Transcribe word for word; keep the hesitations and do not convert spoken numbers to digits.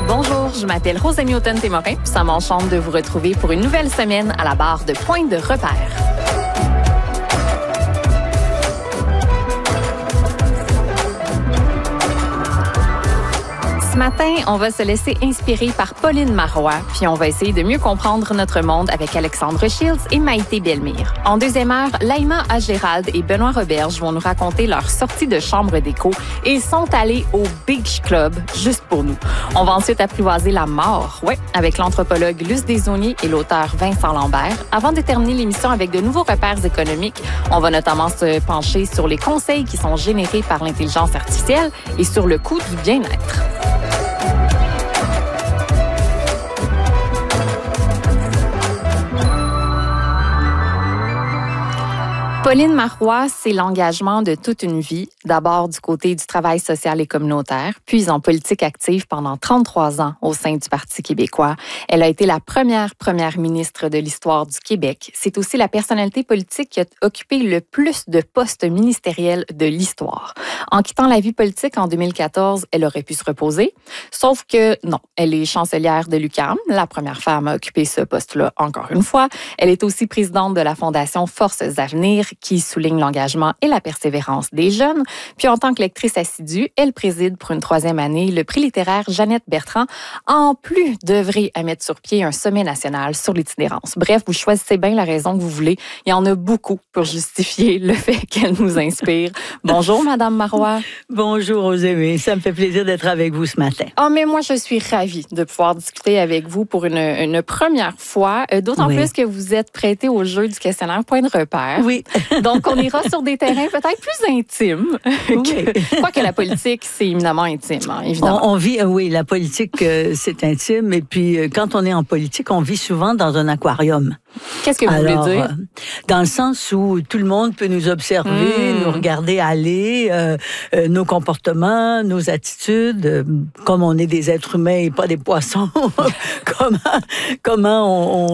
Bonjour, je m'appelle Rosemie Automne-Témorin. Ça m'enchante de vous retrouver pour une nouvelle semaine à la barre de Point de repère. Ce matin, on va se laisser inspirer par Pauline Marois, puis on va essayer de mieux comprendre notre monde avec Alexandre Shields et Maïté Bellemire. En deuxième heure, Laïma Agérald et Benoît Roberge vont nous raconter leur sortie de chambre d'écho et ils sont allés au Beach Club juste pour nous. On va ensuite apprivoiser la mort, ouais, avec l'anthropologue Luce Desaulniers et l'auteur Vincent Lambert. Avant de terminer l'émission avec de nouveaux repères économiques, on va notamment se pencher sur les conseils qui sont générés par l'intelligence artificielle et sur le coût du bien-être. Pauline Marois, c'est l'engagement de toute une vie, d'abord du côté du travail social et communautaire, puis en politique active pendant trente-trois ans au sein du Parti québécois. Elle a été la première première ministre de l'histoire du Québec. C'est aussi la personnalité politique qui a occupé le plus de postes ministériels de l'histoire. En quittant la vie politique en deux mille quatorze, elle aurait pu se reposer, sauf que non, elle est chancelière de l'U Q A M, la première femme à occuper ce poste-là encore une fois. Elle est aussi présidente de la Fondation Forces Avenir, qui souligne l'engagement et la persévérance des jeunes. Puis en tant que lectrice assidue, elle préside pour une troisième année le prix littéraire Jeannette Bertrand, en plus d'œuvrer à mettre sur pied un sommet national sur l'itinérance. Bref, vous choisissez bien la raison que vous voulez. Il y en a beaucoup pour justifier le fait qu'elle nous inspire. Bonjour, Madame Marois. Bonjour, Rosemie. Ça me fait plaisir d'être avec vous ce matin. Oh, mais moi, je suis ravie de pouvoir discuter avec vous pour une, une première fois, d'autant oui. plus que vous êtes prêtée au jeu du questionnaire Point de repère. Oui. Donc, on ira sur des terrains peut-être plus intimes. Oui. Quoique la politique, c'est éminemment intime, hein, évidemment. On, on vit, oui, la politique, euh, c'est intime. Et puis, euh, quand on est en politique, on vit souvent dans un aquarium. Qu'est-ce que vous Alors, voulez dire? Euh, dans le sens où tout le monde peut nous observer, mmh. nous regarder aller, euh, euh, nos comportements, nos attitudes, euh, comme on est des êtres humains et pas des poissons. comment, comment on, on